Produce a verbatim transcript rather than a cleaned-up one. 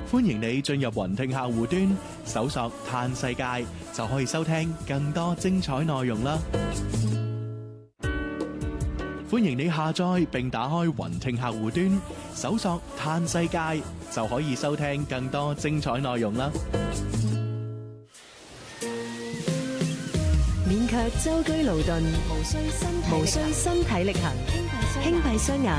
歡迎你進入雲聽客戶端，搜索嘆世界，就可以收聽更多精彩內容啦。歡迎你下載並打開雲聽客戶端，搜索嘆世界，就可以收聽更多精彩內容啦。 免卻舟車勞頓，無需身無需身體力行，輕閉雙眼。